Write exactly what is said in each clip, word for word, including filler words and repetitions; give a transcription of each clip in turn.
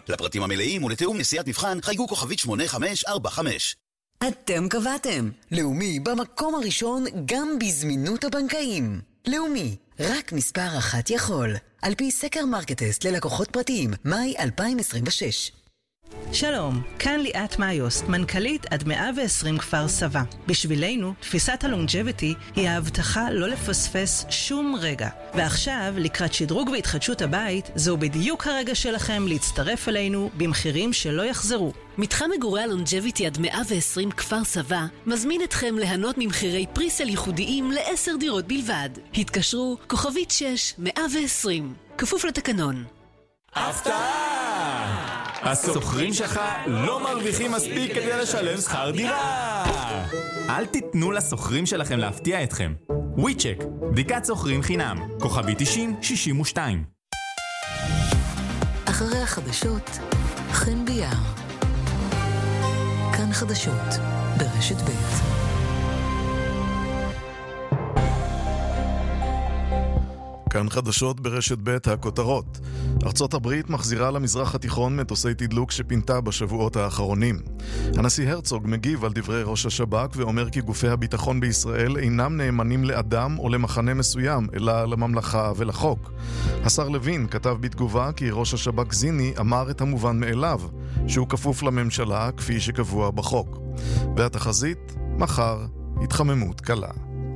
לפרטים המלאים ולתיאום נסיעת מבחן חייגו כוכבית שמונה חמש ארבע חמש. אתם קבעתם. לאומי במקום הראשון גם בזמינות הבנקאים. לאומי, רק מספר אחת יכול. על פי סקר מרקטסט ללקוחות פרטיים, מאי אלפיים עשרים ושש. שלום, כאן ליאת מאיוסט, מנכ"לית עד מאה ועשרים כפר סבא. בשבילנו, תפיסת הלונג'ביטי היא ההבטחה לא לפספס שום רגע. ועכשיו, לקראת שדרוג והתחדשות הבית, זהו בדיוק הרגע שלכם להצטרף אלינו במחירים שלא יחזרו. מתחם מגורי הלונג'ביטי עד מאה ועשרים כפר סבא מזמין אתכם ליהנות ממחירי פריסל ייחודיים לעשר דירות בלבד. התקשרו כוכבית שש מאה ועשרים. כפוף לתקנון. הפתעה! הסוחרים שלך לא מרוויחים מספיק כדי לשלם שכר דירה. אל תיתנו לסוחרים שלכם להפתיע אתכם. וויצ'ק, בדיקת סוחרים חינם, כוכבי תשעים שישים ושתיים. אחרי החדשות, חן ביאר. כאן חדשות, ברשת בית. כאן חדשות ברשת ב' הכותרות. ארצות הברית מחזירה למזרח התיכון מטוסי תדלוק שפינתה בשבועות האחרונים. הנשיא הרצוג מגיב על דברי ראש השב"כ ואומר כי גופי הביטחון בישראל אינם נאמנים לאדם או למחנה מסוים, אלא לממלכה ולחוק. השר לוין כתב בתגובה כי ראש השב"כ זיני אמר את המובן מאליו, שהוא כפוף לממשלה כפי שקבוע בחוק. והתחזית, מחר, התחממות קלה.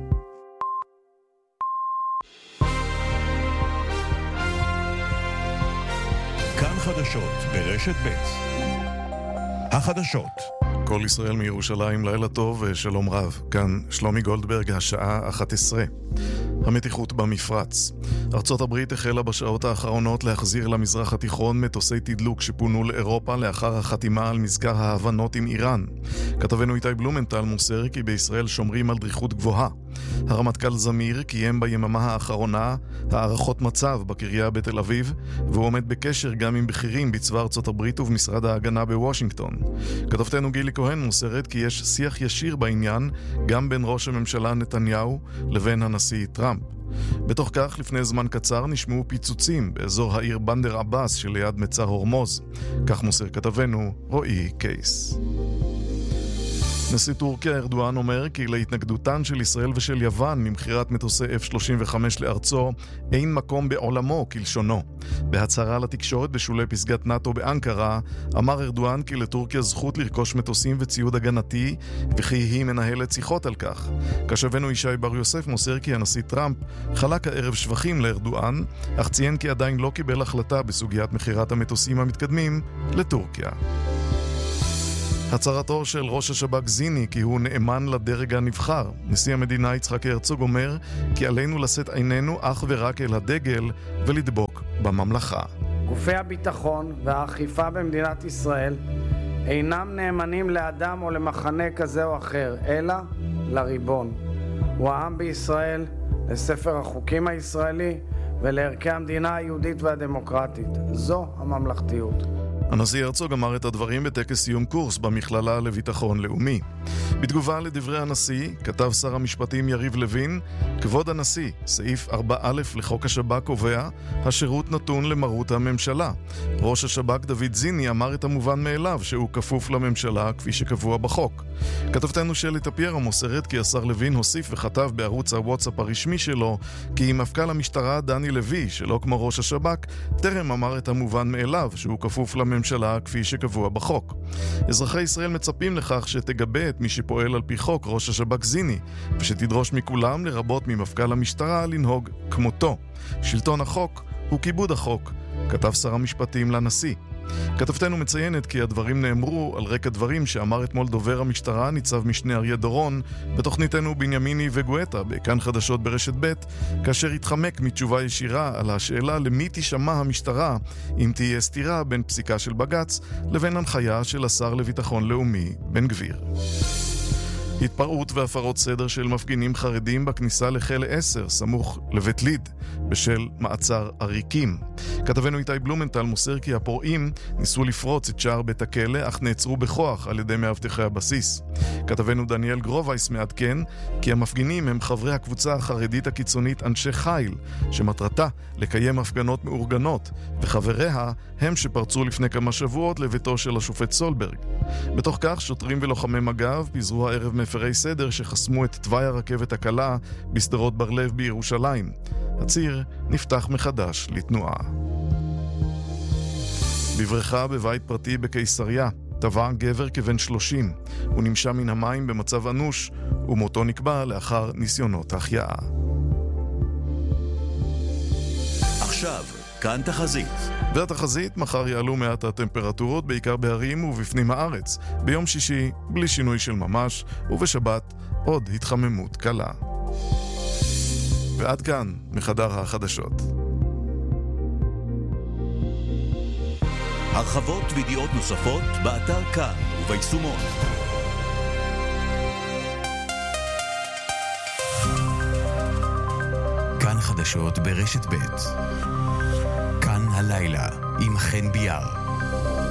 כאן חדשות ברשת ב'. החדשות. כל ישראל מירושלים, לילה טוב ושלום רב. כאן שלומי גולדברג, השעה אחת עשרה. המתיחות במפרץ. ארצות הברית החלה בשעות האחרונות להחזיר למזרח התיכון מטוסי תדלוק שפונו לאירופה לאחר החתימה על מזכר ההבנות עם איראן. כתבנו איתי בלומנטל מוסר כי בישראל שומרים על דריכות גבוהה. הרמטכ"ל זמיר קיים ביממה האחרונה הערכות מצב בקריה בתל אביב, והוא עומד בקשר גם עם בכירים בצבא ארצות הברית ובמשרד ההגנה בוושינגטון. כתבתנו גילי כהן מוסרת כי יש שיח ישיר בעניין גם בין ראש הממשלה נתניהו לבין הנשיא טראמפ. בתוך כך, לפני זמן קצר נשמעו פיצוצים באזור העיר בנדר עבאס שליד מצר הורמוז. כך מוסר כתבנו רועי קייס. נשיא טורקיה ארדואן אומר כי להתנגדותן של ישראל ושל יוון ממחירת מטוסי אף שלושים וחמש לארצו אין מקום בעולמו כלשונו. בהצהרה לתקשורת בשולי פסגת נאטו באנקרה אמר ארדואן כי לטורקיה זכות לרכוש מטוסים וציוד הגנתי וכי היא מנהלת שיחות על כך. כשבנו ישי בר יוסף מוסר כי הנשיא טראמפ חלק הערב שבחים לארדואן, אך ציין כי עדיין לא קיבל החלטה בסוגיית מחירת המטוסים המתקדמים לטורקיה. הצהרתו של ראש השב"כ זיני כי הוא נאמן לדרג הנבחר. נשיא המדינה יצחק הרצוג אומר כי עלינו לשאת עינינו אך ורק אל הדגל ולדבוק בממלכה. גופי הביטחון והאכיפה במדינת ישראל אינם נאמנים לאדם או למחנה כזה או אחר, אלא לריבון. הוא העם בישראל, לספר החוקים הישראלי ולערכי המדינה היהודית והדמוקרטית. זו הממלכתיות. הנשיא הרצוג אמר את הדברים בטקס סיום קורס במכללה לביטחון לאומי. בתגובה לדברי הנשיא, כתב שר המשפטים יריב לוין, כבוד הנשיא, סעיף ארבע א' לחוק השב"כ קובע, השירות נתון למרות הממשלה. ראש השב"כ דוד זיני אמר את המובן מאליו שהוא כפוף לממשלה כפי שקבוע בחוק. כתבתנו שלי טפיירו מוסרת כי השר לוין הוסיף וכתב בערוץ הוואטסאפ הרשמי שלו כי מפכ"ל המשטרה דני לוי, שלא כמו ראש השב"כ, טרם אמר את המובן מאליו שהוא כפוף לממשלה ממשלה כפי שקבוע בחוק. אזרחי ישראל מצפים לכך שתגבה את מי שפועל על פי חוק ראש השב"כ זיני, ושתדרוש מכולם לרבות ממפכ"ל המשטרה לנהוג כמותו. שלטון החוק הוא כיבוד החוק, כתב שר המשפטים לנשיא. כתבתנו מציינת כי הדברים נאמרו על רקע דברים שאמר אתמול דובר המשטרה ניצב משנה אריה דורון בתוכניתנו בנימיני וגואטה בכאן חדשות ברשת ב', כאשר התחמק מתשובה ישירה על השאלה למי תשמע המשטרה אם תהיה סתירה בין פסיקה של בג"ץ לבין הנחיה של השר לביטחון לאומי בן גביר. התפרעות והפרות סדר של מפגינים חרדים בכניסה לכלא עשר סמוך לבית ליד. בשל מעצר עריקים. כתבנו איתי בלומנטל מוסר כי הפורעים ניסו לפרוץ את שער בית הכלא, אך נעצרו בכוח על ידי מאבטחי הבסיס. כתבנו דניאל גרובייס מעדכן כי המפגינים הם חברי הקבוצה החרדית הקיצונית אנשי חיל, שמטרתה לקיים הפגנות מאורגנות, וחבריה הם שפרצו לפני כמה שבועות לביתו של השופט סולברג. בתוך כך, שוטרים ולוחמי מג"ב פיזרו הערב מפרי סדר שחסמו את תוואי הרכבת הקלה בסדרות בר לב בירושלים. הציר נפתח מחדש לתנועה. בברכה בבית פרטי בקיסריה טבע גבר כבן שלושים. הוא נמשה מן המים במצב אנוש, ומותו נקבע לאחר ניסיונות החייאה. עכשיו, כאן תחזית. והתחזית, מחר יעלו מעט הטמפרטורות, בעיקר בערים ובפנים הארץ. ביום שישי, בלי שינוי של ממש, ובשבת, עוד התחממות קלה. ועד כאן, מחדר החדשות. הרחבות וידיעות נוספות באתר כאן וביישומון. כאן חדשות ברשת ב'. כאן הלילה עם חן ביאר.